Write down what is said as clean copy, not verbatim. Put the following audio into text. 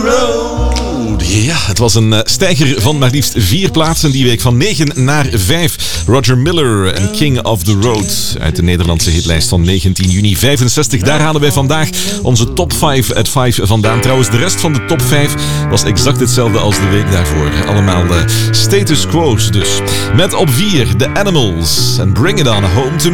road. Ja, het was een stijger van maar liefst 4 plaatsen die week, van 9 naar 5. Roger Miller en King of the Road uit de Nederlandse hitlijst van 19 juni 65. Daar halen wij vandaag onze top 5 at 5 vandaan. Trouwens, de rest van de top 5 was exact hetzelfde als de week daarvoor. Allemaal status quo's dus. Met op 4 The Animals en Bring It On Home to